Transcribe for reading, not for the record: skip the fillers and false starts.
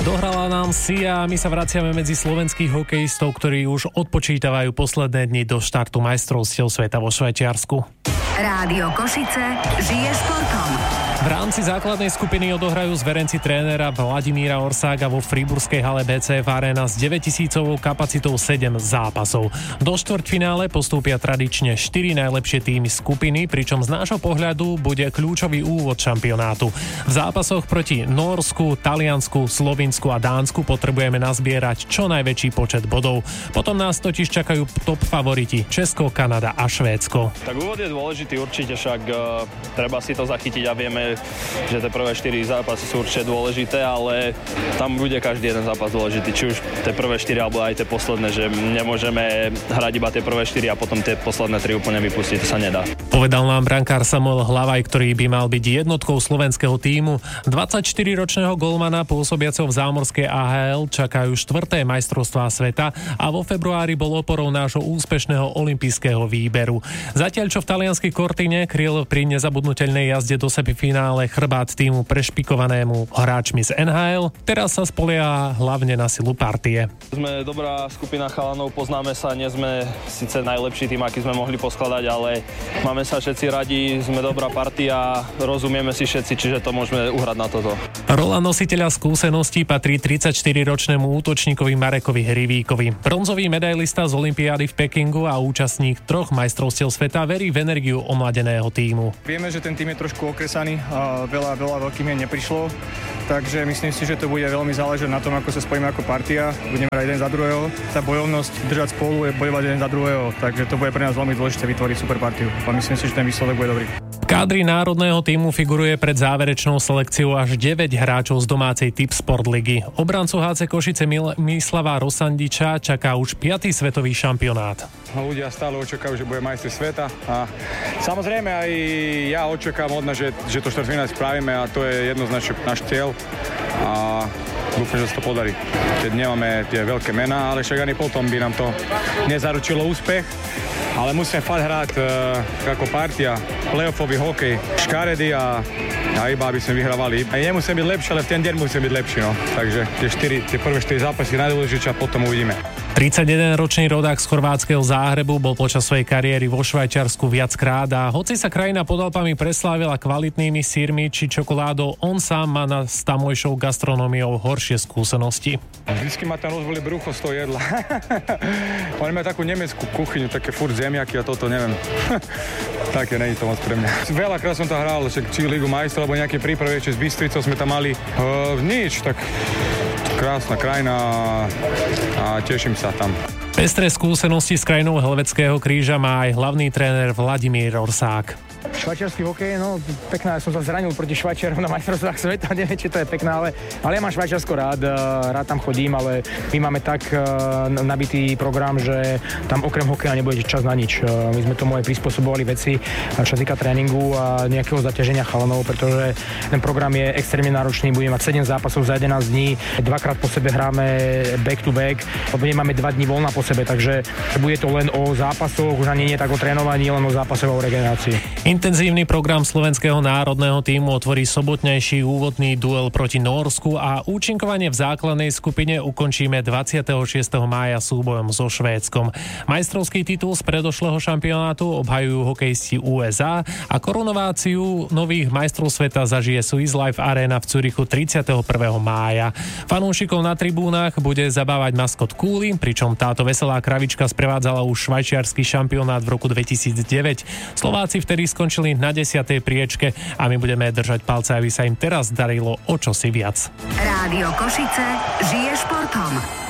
Dohrala nám Sia a my sa vraciame medzi slovenských hokejistov, ktorí už odpočítavajú posledné dni do štartu majstrovstiev sveta vo Švajčiarsku. Rádio Košice žije športom. V rámci základnej skupiny odohrajú zverenci trénera Vladimíra Orsága vo friburskej hale BCF Arena s 9000 kapacitou 7 zápasov. Do štvrťfinále postúpia tradične 4 najlepšie týmy skupiny, pričom z nášho pohľadu bude kľúčový úvod šampionátu. V zápasoch proti Nórsku, Taliansku, Slovinsku a Dánsku potrebujeme nazbierať čo najväčší počet bodov. Potom nás totiž čakajú top favoriti Česko, Kanada a Švédsko. Tak úvod je dôležitý určite, však treba si to zachytiť a vieme, že tie prvé 4 zápasy sú určite dôležité, ale tam bude každý jeden zápas dôležitý, či už tie prvé 4 alebo aj tie posledné, že nemôžeme hrať iba tie prvé 4 a potom tie posledné 3 úplne vypustiť, to sa nedá. Povedal nám brankár Samuel Hlavaj, ktorý by mal byť jednotkou slovenského tímu. 24-ročného golmana pôsobiaceho v zámorskej AHL čakajú 4. majstrovstvá sveta a vo februári bol oporou nášho úspešného olympijského výberu. Zatiaľ čo v talianskej Cortine kryl pri nezabudnuteľnej jazde do semifinále chrbát týmu prešpikovanému hráčmi z NHL, teraz sa spolieha hlavne na silu partie. Sme dobrá skupina chalanov, poznáme sa, nie sme síce najlepší tým, aký sme mohli poskladať, ale máme sa všetci radi, sme dobrá partia, rozumieme si všetci, čiže to môžeme uhrať na toto. Rola nositeľa skúseností patrí 34-ročnému útočníkovi Marekovi Hrivíkovi. Bronzový medailista z olympiády v Pekingu a účastník 3 majstrovstiev sveta verí v energiu omladeného tímu. Vieme, že ten tým je trošku okresaný a veľa veľkých mien neprišlo, takže myslím si, že to bude veľmi záležať na tom, ako sa spojíme ako partia. Budeme hrať jeden za druhého. Tá bojovnosť držať spolu je bojovať jeden za druhého, takže to bude pre nás veľmi dôležité vytvoriť super partiu. A myslím si, že ten výsledok bude dobrý. V kádri národného tímu figuruje pred záverečnou selekciou až 9 hráčov z domácej Tipsport ligy. Obrancu HC Košice Mislava Rosandiča čaká už 5. svetový šampionát. Ľudia stále očakávajú, že bude majster sveta a samozrejme aj ja očakávam od nás, že to štvrťfinále spravíme a to je jednoznačne náš cieľ a dúfam, že sa to podarí. Keď nemáme tie veľké mená, ale však ani potom by nám to nezaručilo úspech. Ale musíme fakt hrať ako partia, playoffový hokej, škaredy a iba aby sme vyhrávali. A nemusíme byť lepší, ale v ten deň musíme byť lepší. No. Takže tie prvé 4 zápasy najdôležitejšie a potom uvidíme. 31-ročný rodák z chorvátskeho Záhrebu bol počas svojej kariéry vo Švajčiarsku viackrát a hoci sa krajina pod Alpami preslávila kvalitnými sírmi či čokoládou, on sám má s tamojšou gastronómiou horšie skúsenosti. Vždycky ma tam rozboli brucho z toho jedla. Oni majú takú nemeckú kuchyňu, také furt zemiaky a toto, neviem. Také, není to moc pre mňa. Veľakrát som tam hral, či Ligu majstrov, alebo nejaké prípravy, či z Bystricou sme tam mali. Nič, tak krásna krajina a teším sa tam. Pestré skúsenosti s krajinou Helvetského kríža má aj hlavný tréner Vladimír Orsák. Švajčiarsky hokej, no pekná, som sa zranil proti Švajčiarom na majstrovstvách sveta, neviem, či to je pekné, ale ja mám Švajčiarsko rád tam chodím, ale my máme tak nabitý program, že tam okrem hokeja nebude čas na nič. My sme tomu aj prispôsobovali veci, čo sa týka tréningu a nejakého zaťaženia chalanov, pretože ten program je extrémne náročný, budeme mať 7 zápasov za 11 dní, 2-krát po sebe hráme back to back, lebo nemáme 2 dní voľna po sebe, takže bude to len o zápasoch, už ani nie tak o trénovaní, len o zápasovej regenerácii. Intenzívny program slovenského národného tímu otvorí sobotnejší úvodný duel proti Nórsku a účinkovanie v základnej skupine ukončíme 26. mája súbojom so Švédskom. Majstrovský titul z predošlého šampionátu obhajujú hokejisti USA a korunováciu nových majstrov sveta zažije Swiss Life Arena v Zürichu 31. mája. Fanúšikov na tribúnach bude zabávať maskot Kúly, pričom táto veselá kravička sprevádzala už švajčiarsky šampionát v roku 2009. Slováci vtedy skončili na 10. priečke a my budeme držať palce, aby sa im teraz darilo o čosi viac. Rádio Košice žije športom.